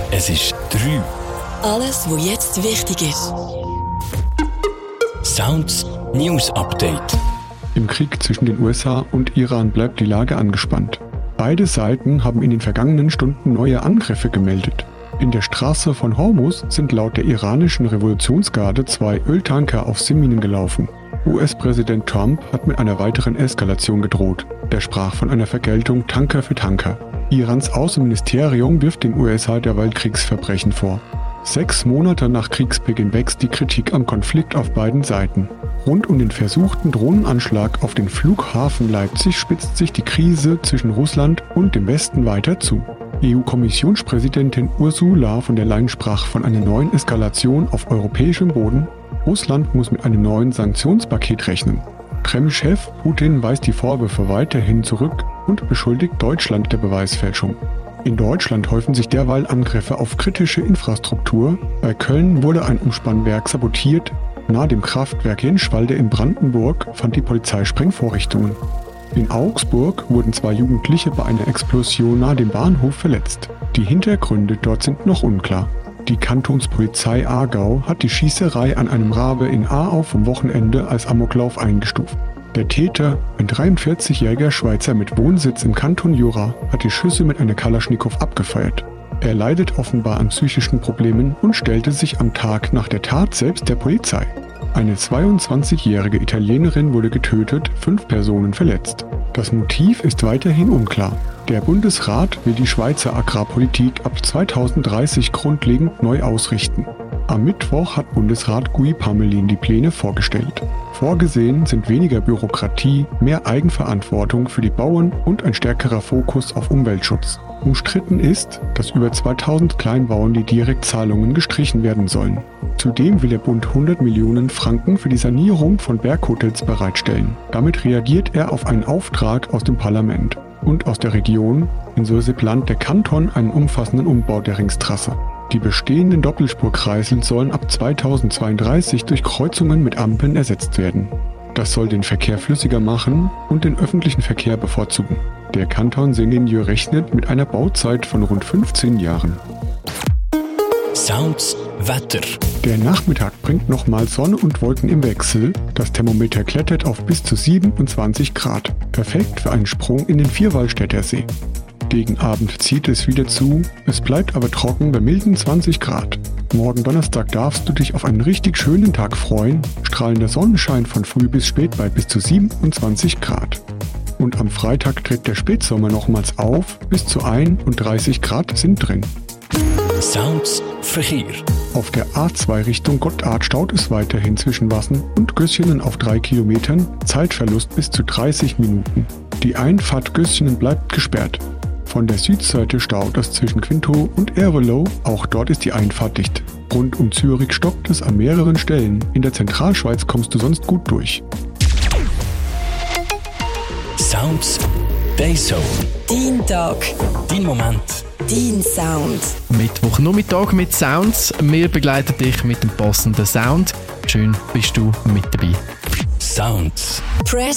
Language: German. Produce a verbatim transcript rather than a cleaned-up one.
Es ist drei. Alles, was jetzt wichtig ist. Sounds News Update. Im Krieg zwischen den U S A und Iran bleibt die Lage angespannt. Beide Seiten haben in den vergangenen Stunden neue Angriffe gemeldet. In der Straße von Hormuz sind laut der iranischen Revolutionsgarde zwei Öltanker auf Seeminen gelaufen. U S-Präsident Trump hat mit einer weiteren Eskalation gedroht. Der sprach von einer Vergeltung Tanker für Tanker. Irans Außenministerium wirft den U S A derweil Kriegsverbrechen vor. Sechs Monate nach Kriegsbeginn wächst die Kritik am Konflikt auf beiden Seiten. Rund um den versuchten Drohnenanschlag auf den Flughafen Leipzig spitzt sich die Krise zwischen Russland und dem Westen weiter zu. E U-Kommissionspräsidentin Ursula von der Leyen sprach von einer neuen Eskalation auf europäischem Boden. Russland muss mit einem neuen Sanktionspaket rechnen. Kreml-Chef Putin weist die Vorwürfe weiterhin zurück und beschuldigt Deutschland der Beweisfälschung. In Deutschland häufen sich derweil Angriffe auf kritische Infrastruktur. Bei Köln wurde ein Umspannwerk sabotiert. Nahe dem Kraftwerk Jenschwalde in Brandenburg fand die Polizei Sprengvorrichtungen. In Augsburg wurden zwei Jugendliche bei einer Explosion nahe dem Bahnhof verletzt. Die Hintergründe dort sind noch unklar. Die Kantonspolizei Aargau hat die Schießerei an einem Rabe in Aarau vom Wochenende als Amoklauf eingestuft. Der Täter, ein dreiundvierzigjähriger Schweizer mit Wohnsitz im Kanton Jura, hat die Schüsse mit einer Kalaschnikow abgefeuert. Er leidet offenbar an psychischen Problemen und stellte sich am Tag nach der Tat selbst der Polizei. Eine zweiundzwanzigjährige Italienerin wurde getötet, fünf Personen verletzt. Das Motiv ist weiterhin unklar. Der Bundesrat will die Schweizer Agrarpolitik ab zweitausenddreißig grundlegend neu ausrichten. Am Mittwoch hat Bundesrat Guy Parmelin die Pläne vorgestellt. Vorgesehen sind weniger Bürokratie, mehr Eigenverantwortung für die Bauern und ein stärkerer Fokus auf Umweltschutz. Umstritten ist, dass über zweitausend Kleinbauern die Direktzahlungen gestrichen werden sollen. Zudem will der Bund hundert Millionen Franken für die Sanierung von Berghotels bereitstellen. Damit reagiert er auf einen Auftrag aus dem Parlament und aus der Region. In Surse plant der Kanton einen umfassenden Umbau der Ringstrasse. Die bestehenden Doppelspurkreisel sollen ab zweitausendzweiunddreißig durch Kreuzungen mit Ampeln ersetzt werden. Das soll den Verkehr flüssiger machen und den öffentlichen Verkehr bevorzugen. Der Kanton Sengenjö rechnet mit einer Bauzeit von rund fünfzehn Jahren. Sounds Wetter. Der Nachmittag bringt nochmal Sonne und Wolken im Wechsel. Das Thermometer klettert auf bis zu siebenundzwanzig Grad. Perfekt für einen Sprung in den Vierwaldstätter See. Gegen Abend zieht es wieder zu, es bleibt aber trocken bei milden zwanzig Grad. Morgen Donnerstag darfst du dich auf einen richtig schönen Tag freuen. Strahlender Sonnenschein von früh bis spät bei bis zu siebenundzwanzig Grad. Und am Freitag tritt der Spätsommer nochmals auf, bis zu einunddreißig Grad sind drin. Sounds Verkehr. Auf der A zwei Richtung Gotthard staut es weiterhin zwischen Wassen und Gößchenen auf drei Kilometern, Zeitverlust bis zu dreißig Minuten. Die Einfahrt Gößchenen bleibt gesperrt. Von der Südseite staut es zwischen Quintow und Ervelow, auch dort ist die Einfahrt dicht. Rund um Zürich stockt es an mehreren Stellen. In der Zentralschweiz kommst du sonst gut durch. Sounds Dayzone. Dein Tag. Dein Moment. Dein Sound. Mittwochnachmittag mit Sounds. Wir begleiten dich mit dem passenden Sound. Schön bist du mit dabei. Sounds. Press